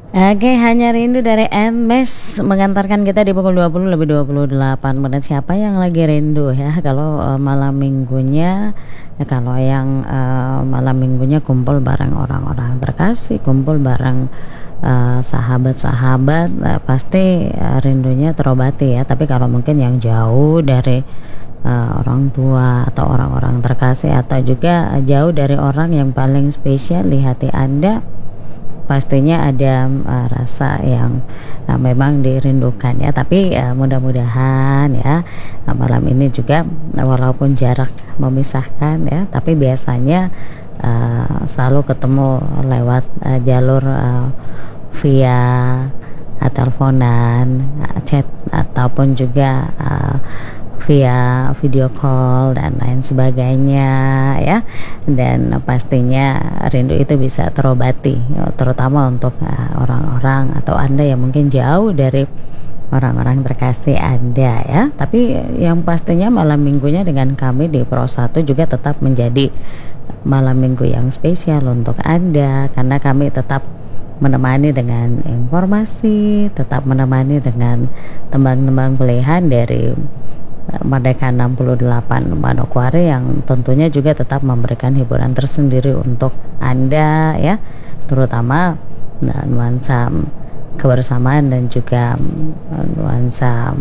Oke, hanya rindu dari Nmes mengantarkan kita di pukul 20 lebih 28 menit. Siapa yang lagi rindu ya? Kalau malam minggunya, ya kalau yang malam minggunya kumpul bareng orang-orang terkasih, kumpul bareng sahabat-sahabat, pasti rindunya terobati ya. Tapi kalau mungkin yang jauh dari orang tua atau orang-orang terkasih, atau juga jauh dari orang yang paling spesial di hati Anda, pastinya ada rasa yang memang dirindukan ya. Tapi mudah-mudahan ya malam ini juga walaupun jarak memisahkan ya, tapi biasanya selalu ketemu lewat jalur via teleponan, chat, ataupun juga via video call dan lain sebagainya ya. Dan pastinya rindu itu bisa terobati ya, terutama untuk orang-orang atau Anda yang mungkin jauh dari orang-orang terkasih Anda ya. Tapi yang pastinya malam minggunya dengan kami di Pro 1 juga tetap menjadi malam minggu yang spesial untuk Anda, karena kami tetap menemani dengan informasi, tetap menemani dengan tembang-tembang pilihan dari Merdeka 68 Manokwari yang tentunya juga tetap memberikan hiburan tersendiri untuk Anda ya, terutama nuansa kebersamaan dan juga nuansa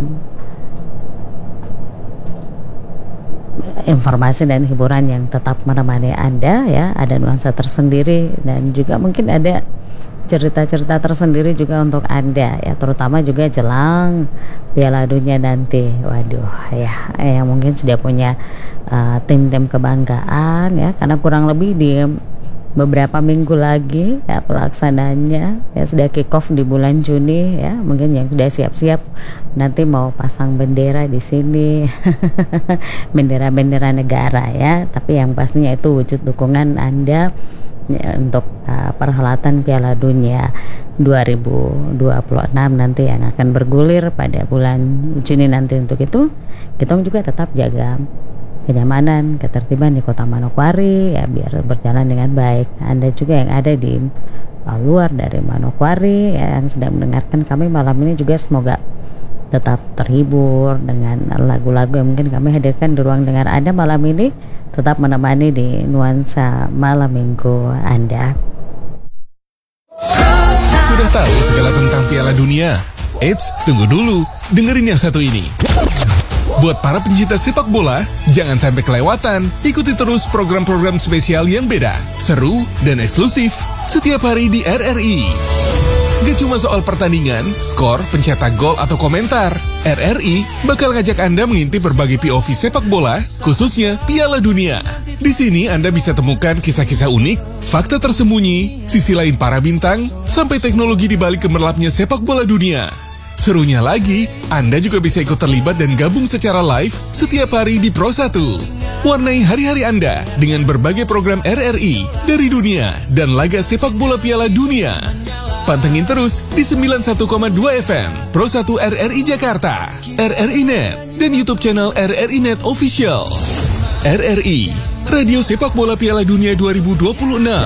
informasi dan hiburan yang tetap menemani Anda ya. Ada nuansa tersendiri dan juga mungkin ada cerita-cerita tersendiri juga untuk Anda ya, terutama juga jelang Piala Dunia nanti. Waduh ya, yang mungkin sudah punya tim-tim kebanggaan ya, karena kurang lebih di beberapa minggu lagi ya pelaksanaannya ya, sudah kick off di bulan Juni ya. Mungkin yang sudah siap-siap nanti mau pasang bendera di sini bendera-bendera negara ya, tapi yang pastinya itu wujud dukungan Anda ya, untuk perhelatan Piala Dunia 2026 nanti yang akan bergulir pada bulan Juni nanti. Untuk itu kita juga tetap jaga kenyamanan, ketertiban di Kota Manokwari ya, biar berjalan dengan baik. Anda juga yang ada di luar dari Manokwari ya, yang sedang mendengarkan kami malam ini juga semoga tetap terhibur dengan lagu-lagu yang mungkin kami hadirkan di ruang dengar Anda malam ini, tetap menemani di nuansa malam minggu Anda. Sudah tahu segala tentang Piala Dunia? Eits, tunggu dulu, dengerin yang satu ini. Buat para pencinta sepak bola, jangan sampai kelewatan. Ikuti terus program-program spesial yang beda, seru, dan eksklusif setiap hari di RRI. Gak cuma soal pertandingan, skor, pencetak gol, atau komentar. RRI bakal ngajak Anda mengintip berbagai POV sepak bola, khususnya Piala Dunia. Di sini Anda bisa temukan kisah-kisah unik, fakta tersembunyi, sisi lain para bintang, sampai teknologi di balik gemerlapnya sepak bola dunia. Serunya lagi, Anda juga bisa ikut terlibat dan gabung secara live setiap hari di Pro 1. Warnai hari-hari Anda dengan berbagai program RRI dari dunia dan laga sepak bola Piala Dunia. Pantengin terus di 91,2 FM Pro 1 RRI Jakarta, RRI Net, dan YouTube channel RRI Net Official. RRI, Radio Sepak Bola Piala Dunia 2026.